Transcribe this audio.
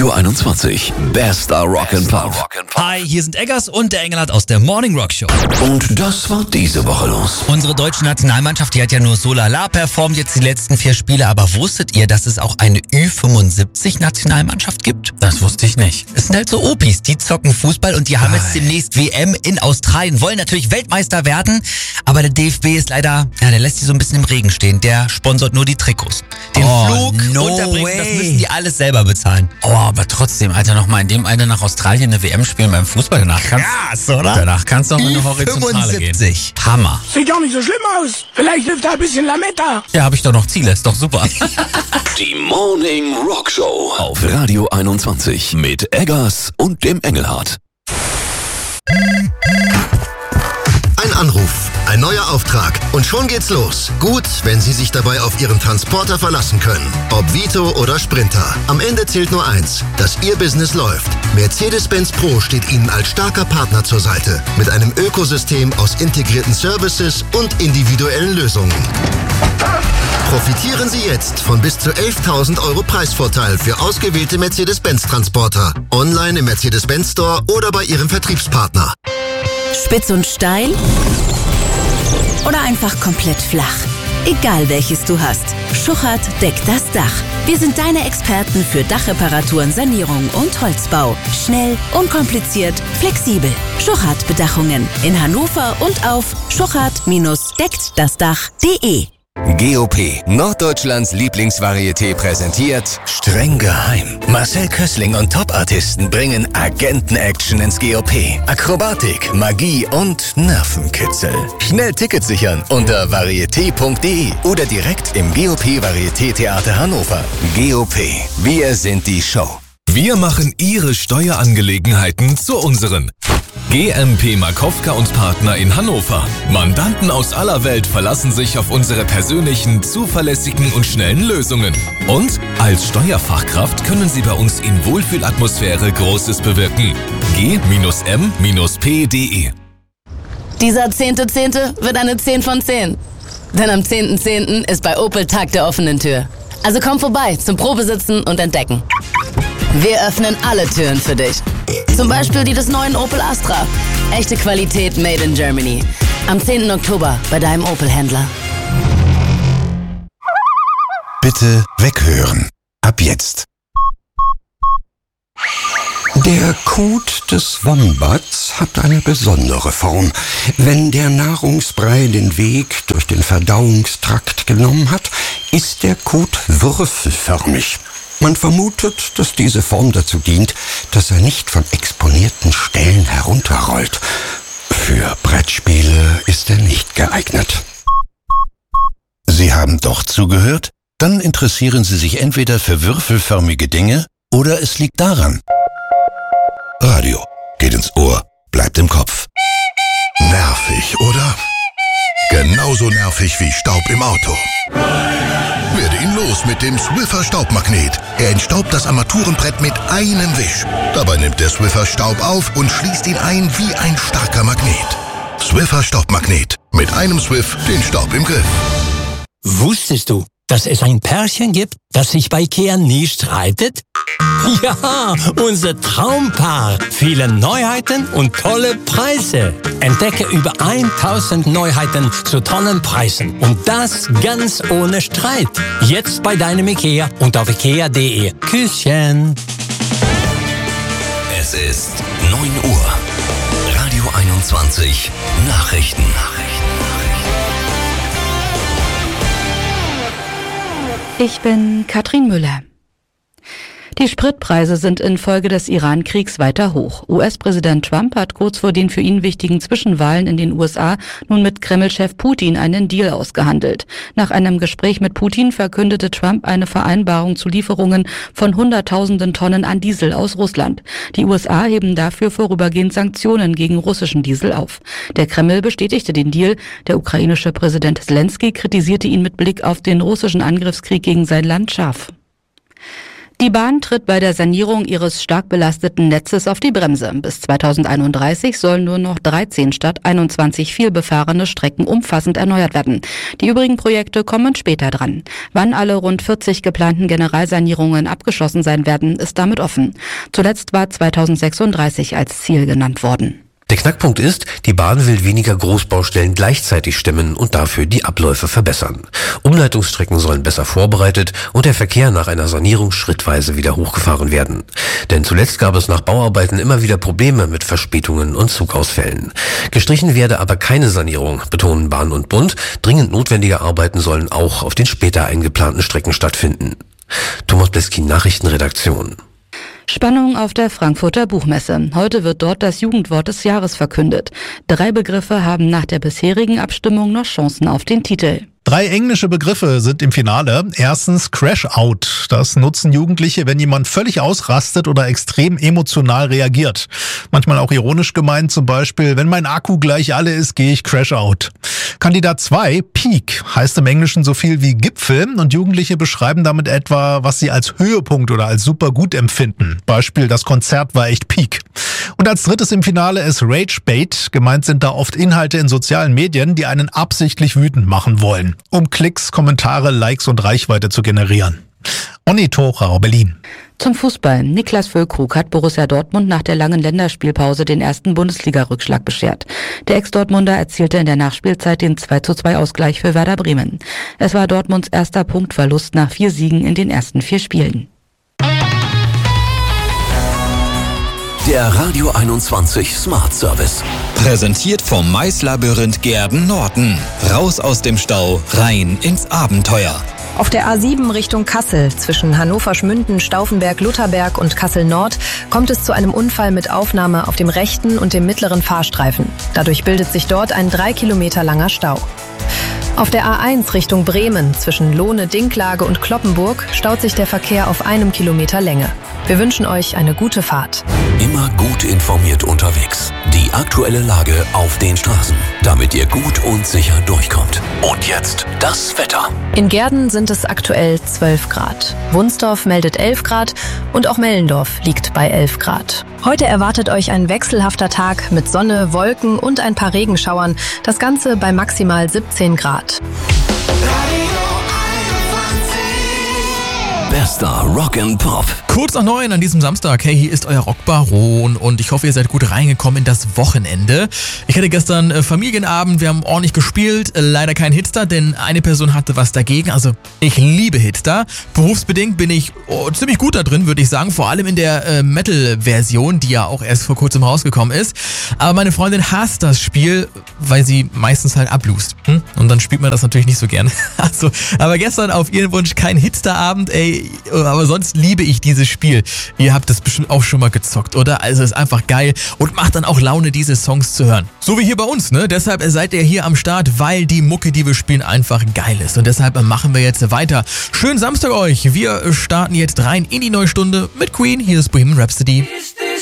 Radio 21. Bester Rock'n'Pop. Hi, hier sind Eggers und der Engelhardt aus der Morning Rock Show. Und das war diese Woche los. Unsere deutsche Nationalmannschaft, die hat ja nur so lala performt jetzt die letzten 4 Spiele. Aber wusstet ihr, dass es auch eine Ü75-Nationalmannschaft gibt? Das wusste ich nicht. Es sind halt so Opis, die zocken Fußball und die haben jetzt demnächst WM in Australien. Wollen natürlich Weltmeister werden, aber der DFB ist leider, der lässt sie so ein bisschen im Regen stehen. Der sponsort nur die Trikots. Den Flug, Unterbringen, das müssen die alles selber bezahlen. Oh, aber trotzdem, Alter, nochmal in dem Alter nach Australien eine WM spielen beim Fußball. Krass, oder? Danach kannst du auch in eine Horizontale gehen. Hammer. Sieht doch nicht so schlimm aus. Vielleicht hilft da ein bisschen Lametta. Ja, habe ich doch noch Ziele, ist doch super. Die Morning Rock Show auf Radio 21 mit Eggers und dem Engelhardt. Ein Anruf, ein neuer Auftrag und schon geht's los. Gut, wenn Sie sich dabei auf Ihren Transporter verlassen können. Ob Vito oder Sprinter. Am Ende zählt nur eins, dass Ihr Business läuft. Mercedes-Benz Pro steht Ihnen als starker Partner zur Seite. Mit einem Ökosystem aus integrierten Services und individuellen Lösungen. Profitieren Sie jetzt von bis zu 11.000 € Preisvorteil für ausgewählte Mercedes-Benz-Transporter. Online im Mercedes-Benz Store oder bei Ihrem Vertriebspartner. Spitz und steil oder einfach komplett flach. Egal welches du hast, Schuchert deckt das Dach. Wir sind deine Experten für Dachreparaturen, Sanierung und Holzbau. Schnell, unkompliziert, flexibel. Schuchert Bedachungen in Hannover und auf schuchert-decktdasdach.de. GOP, Norddeutschlands Lieblingsvarieté, präsentiert Streng geheim. Marcel Kössling und Top-Artisten bringen Agenten-Action ins GOP. Akrobatik, Magie und Nervenkitzel. Schnell Tickets sichern unter varieté.de oder direkt im GOP Varieté Theater Hannover. GOP, wir sind die Show. Wir machen Ihre Steuerangelegenheiten zu unseren. GMP Markowka und Partner in Hannover. Mandanten aus aller Welt verlassen sich auf unsere persönlichen, zuverlässigen und schnellen Lösungen. Und als Steuerfachkraft können Sie bei uns in Wohlfühlatmosphäre Großes bewirken. G-M-P.de. Dieser 10.10. wird eine 10 von 10. Denn am 10.10. ist bei Opel Tag der offenen Tür. Also komm vorbei zum Probesitzen und Entdecken. Wir öffnen alle Türen für dich. Zum Beispiel die des neuen Opel Astra. Echte Qualität made in Germany. Am 10. Oktober bei deinem Opel-Händler. Bitte weghören. Ab jetzt. Der Kot des Wombats hat eine besondere Form. Wenn der Nahrungsbrei den Weg durch den Verdauungstrakt genommen hat, ist der Kot würfelförmig. Man vermutet, dass diese Form dazu dient, dass er nicht von exponierten Stellen herunterrollt. Für Brettspiele ist er nicht geeignet. Sie haben doch zugehört? Dann interessieren Sie sich entweder für würfelförmige Dinge oder es liegt daran. Radio geht ins Ohr, bleibt im Kopf. Nervig, oder? Genauso nervig wie Staub im Auto. Werde ihn los mit dem Swiffer Staubmagnet. Er entstaubt das Armaturenbrett mit einem Wisch. Dabei nimmt der Swiffer Staub auf und schließt ihn ein wie ein starker Magnet. Swiffer Staubmagnet. Mit einem Swiff den Staub im Griff. Wusstest du, dass es ein Pärchen gibt, das sich bei Ikea nie streitet? Ja, unser Traumpaar. Viele Neuheiten und tolle Preise. Entdecke über 1000 Neuheiten zu tollen Preisen. Und das ganz ohne Streit. Jetzt bei deinem Ikea und auf ikea.de. Küsschen. Es ist 9 Uhr. Radio 21. Nachrichten. Ich bin Katrin Müller. Die Spritpreise sind infolge des Iran-Kriegs weiter hoch. US-Präsident Trump hat kurz vor den für ihn wichtigen Zwischenwahlen in den USA nun mit Kreml-Chef Putin einen Deal ausgehandelt. Nach einem Gespräch mit Putin verkündete Trump eine Vereinbarung zu Lieferungen von Hunderttausenden Tonnen an Diesel aus Russland. Die USA heben dafür vorübergehend Sanktionen gegen russischen Diesel auf. Der Kreml bestätigte den Deal. Der ukrainische Präsident Selenskyj kritisierte ihn mit Blick auf den russischen Angriffskrieg gegen sein Land scharf. Die Bahn tritt bei der Sanierung ihres stark belasteten Netzes auf die Bremse. Bis 2031 sollen nur noch 13 statt 21 vielbefahrene Strecken umfassend erneuert werden. Die übrigen Projekte kommen später dran. Wann alle rund 40 geplanten Generalsanierungen abgeschlossen sein werden, ist damit offen. Zuletzt war 2036 als Ziel genannt worden. Der Knackpunkt ist, die Bahn will weniger Großbaustellen gleichzeitig stemmen und dafür die Abläufe verbessern. Umleitungsstrecken sollen besser vorbereitet und der Verkehr nach einer Sanierung schrittweise wieder hochgefahren werden. Denn zuletzt gab es nach Bauarbeiten immer wieder Probleme mit Verspätungen und Zugausfällen. Gestrichen werde aber keine Sanierung, betonen Bahn und Bund. Dringend notwendige Arbeiten sollen auch auf den später eingeplanten Strecken stattfinden. Thomas Bleski, Nachrichtenredaktion. Spannung auf der Frankfurter Buchmesse. Heute wird dort das Jugendwort des Jahres verkündet. 3 Begriffe haben nach der bisherigen Abstimmung noch Chancen auf den Titel. 3 englische Begriffe sind im Finale. Erstens Crash-Out. Das nutzen Jugendliche, wenn jemand völlig ausrastet oder extrem emotional reagiert. Manchmal auch ironisch gemeint, zum Beispiel, wenn mein Akku gleich alle ist, gehe ich Crash-Out. Kandidat 2, Peak, heißt im Englischen so viel wie Gipfel und Jugendliche beschreiben damit etwa, was sie als Höhepunkt oder als super gut empfinden. Beispiel, das Konzert war echt Peak. Und als drittes im Finale ist Rage-Bait. Gemeint sind da oft Inhalte in sozialen Medien, die einen absichtlich wütend machen wollen, um Klicks, Kommentare, Likes und Reichweite zu generieren. Onni Tochau, Berlin. Zum Fußball. Niklas Füllkrug hat Borussia Dortmund nach der langen Länderspielpause den ersten Bundesliga-Rückschlag beschert. Der Ex-Dortmunder erzielte in der Nachspielzeit den 2:2-Ausgleich für Werder Bremen. Es war Dortmunds erster Punktverlust nach 4 Siegen in den ersten 4 Spielen. Der Radio 21 Smart Service. Präsentiert vom Maislabyrinth Gerden-Norden. Raus aus dem Stau, rein ins Abenteuer. Auf der A7 Richtung Kassel zwischen Hannover-Schmünden, Stauffenberg, Lutherberg und Kassel-Nord kommt es zu einem Unfall mit Aufnahme auf dem rechten und dem mittleren Fahrstreifen. Dadurch bildet sich dort ein 3 Kilometer langer Stau. Auf der A1 Richtung Bremen zwischen Lohne, Dinklage und Kloppenburg staut sich der Verkehr auf 1 Kilometer Länge. Wir wünschen euch eine gute Fahrt. Immer gut informiert unterwegs. Die aktuelle Lage auf den Straßen, damit ihr gut und sicher durchkommt. Und jetzt das Wetter. In Gerden sind es aktuell 12 Grad. Wunsdorf meldet 11 Grad und auch Mellendorf liegt bei 11 Grad. Heute erwartet euch ein wechselhafter Tag mit Sonne, Wolken und ein paar Regenschauern. Das Ganze bei maximal 17 Grad. Bester Rock and Pop. Kurz nach 9 an diesem Samstag. Hey, hier ist euer Rockbaron und ich hoffe, ihr seid gut reingekommen in das Wochenende. Ich hatte gestern Familienabend, wir haben ordentlich gespielt. Leider kein Hitstar, denn eine Person hatte was dagegen. Also ich liebe Hitstar. Berufsbedingt bin ich ziemlich gut da drin, würde ich sagen. Vor allem in der Metal-Version, die ja auch erst vor kurzem rausgekommen ist. Aber meine Freundin hasst das Spiel, weil sie meistens halt ablust. Und dann spielt man das natürlich nicht so gern. Also, aber gestern auf ihren Wunsch kein Hitstar-Abend, ey. Aber sonst liebe ich dieses Spiel. Ihr habt das bestimmt auch schon mal gezockt, oder? Also es ist einfach geil und macht dann auch Laune, diese Songs zu hören. So wie hier bei uns, ne? Deshalb seid ihr hier am Start, weil die Mucke, die wir spielen, einfach geil ist. Und deshalb machen wir jetzt weiter. Schönen Samstag euch. Wir starten jetzt rein in die neue Stunde mit Queen. Hier ist Bohemian Rhapsody.